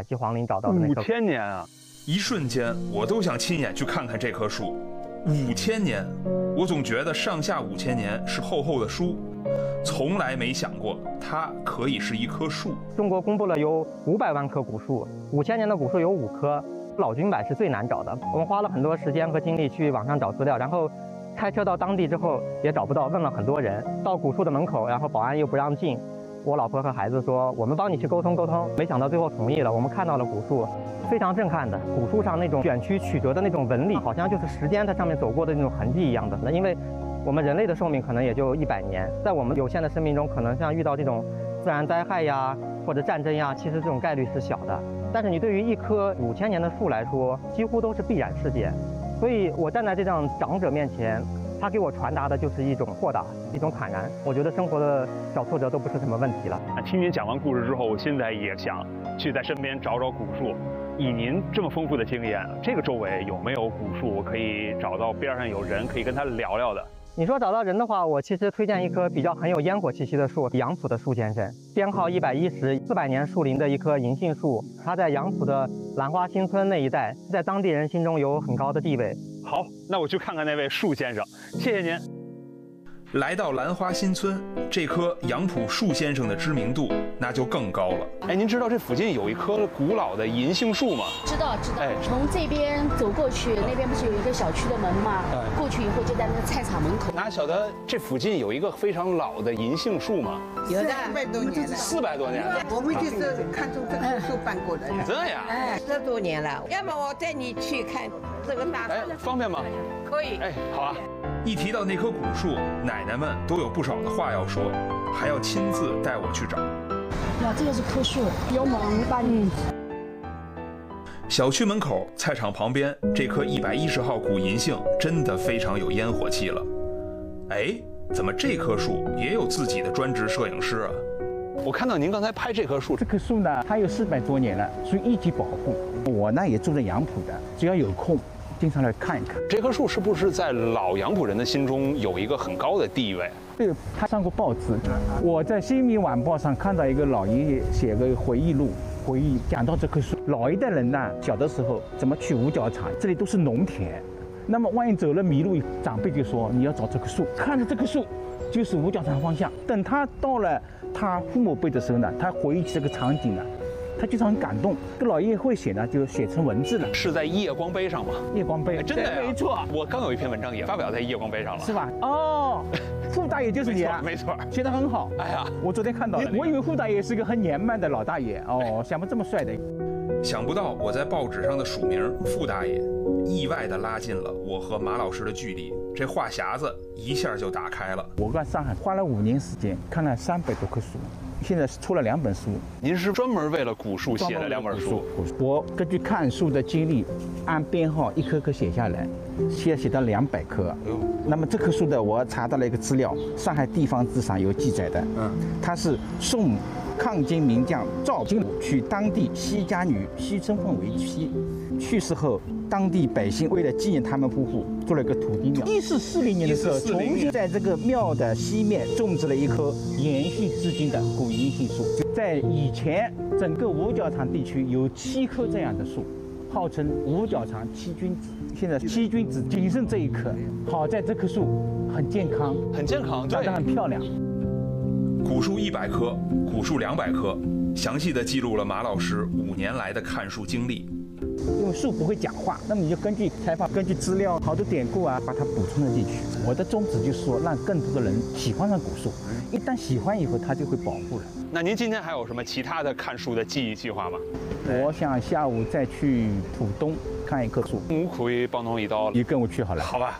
西黄陵找到的那棵。 5000年啊！ 一瞬间，我都想亲眼去看看这棵树。5000年，我总觉得上下5000年是厚厚的书，从来没想过它可以是一棵树。 中国公布了有500万棵古树，5000年的古树有5棵，老君柏是最难找的。我们花了很多时间和精力去网上找资料，然后开车到当地之后也找不到，问了很多人，到古树的门口，然后保安又不让进。我老婆和孩子说，我们帮你去沟通沟通，没想到最后同意了。我们看到了古树，非常震撼的，古树上那种卷曲曲折的那种纹理，好像就是时间在上面走过的那种痕迹一样的。那因为我们人类的寿命可能也就100年，在我们有限的生命中，可能像遇到这种自然灾害呀或者战争呀，其实这种概率是小的。但是你对于一棵5000年的树来说，几乎都是必然事件。所以我站在这样长者面前，他给我传达的就是一种豁达，一种坦然。我觉得生活的小挫折都不是什么问题了。 听您讲完故事之后，我现在也想去在身边找找古树。以您这么丰富的经验，这个周围有没有古树我可以找到边上有人可以跟他聊聊的？ 你说找到人的话，我其实推荐一棵比较很有烟火气息的树，杨浦的树先生，编号110，400年树龄的一棵银杏树，它在杨浦的兰花新村那一带，在当地人心中有很高的地位。 好，那我去看看那位树先生，谢谢您。 来到兰花新村，这棵杨浦树先生的知名度那就更高了。 哎，您知道这附近有一棵古老的银杏树吗？ 知道。 哎， 从这边走过去，那边不是有一个小区的门吗？过去以后就在那个菜场门口。 哪晓得这附近有一个非常老的银杏树吗？ 有的，400多年了。 400多年了。 我们就是看中这棵树搬过来的。 这样？ 哎，10多年了。要么我带你去看这个大树。 哎，方便吗？ 可以。 哎，好啊。 一提到那棵古树，奶奶们都有不少的话要说，还要亲自带我去找。 哇，这个是棵树，有猛把你。 小区门口、菜场旁边，这棵110号古银杏真的非常有烟火气了。哎，怎么这棵树也有自己的专职摄影师啊？ 我看到您刚才拍这棵树， 这棵树呢，它有400多年了，属于一级保护。我呢也住在杨浦的，只要有空，经常来看一看。 这棵树是不是在老杨浦人的心中有一个很高的地位？ 对，他上过报纸。我在《新民晚报》上看到一个老爷爷写个回忆录，回忆讲到这棵树。老一代人呢，小的时候怎么去五角场，这里都是农田。那么万一走了迷路，长辈就说你要找这棵树，看着这棵树就是五角场方向。等他到了他父母辈的时候呢，他回忆起这个场景呢，他就是很感动。这老爷爷会写呢，就写成文字了。 是在夜光杯上吗？ 夜光杯， 真的呀？ 没错。 我刚有一篇文章也发表在夜光杯上了， 是吧？哦，傅大爷就是你啊， 没错， 写得很好。 哎呀， 我昨天看到了，我以为傅大爷是个很年迈的老大爷哦，想不这么帅的。 想不到我在报纸上的署名傅大爷，意外地拉近了我和马老师的距离，这话匣子一下就打开了。 我在上海花了5年时间，看了300多棵树，现在出了2本书。 您是专门为了古树写了2本书？ 我根据看树的经历，按编号一棵棵写下来，现在写到200棵。那么这棵树的，我查到了一个资料，上海地方志上有记载的。它是宋抗金名将赵金娶当地西家女西春凤为妻，去世后，当地百姓为了纪念他们夫妇，做了一个土地庙。1440年的时候，重新在这个庙的西面种植了一棵延续至今的古银杏树。在以前，整个五角场地区有7棵这样的树，号称五角场7君子。现在7君子仅剩这1棵，好在这棵树很健康， 很健康， 长得很漂亮。 古树100棵，古树200棵，详细的记录了马老师5年来的看树经历。 因为树不会讲话，那么你就根据采访、根据资料、好多典故啊，把它补充了进去。我的宗旨就是说，让更多的人喜欢上古树，一旦喜欢以后，它就会保护了。 那您今天还有什么其他的看树的记忆计划吗？ 我想下午再去浦东看一棵树。 我可以帮侬一道， 你跟我去好了。 好吧。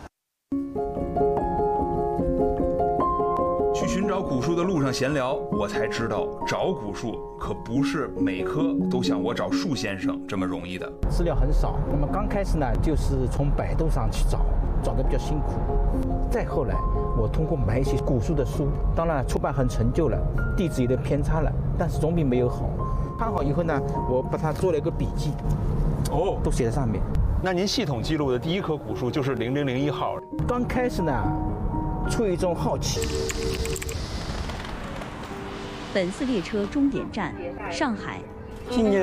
去寻找古树的路上闲聊，我才知道找古树可不是每棵都像我找树先生这么容易的。 资料很少，那么刚开始呢，就是从百度上去找得比较辛苦。再后来，我通过买一些古树的书，当然出版很陈旧了，地址有点偏差了，但是总比没有好。看好以后呢，我把它做了一个笔记，都写在上面。 那您系统记录的第1棵古树就是0001号。 刚开始呢，出于一种好奇。 本次列车终点站上海。 今年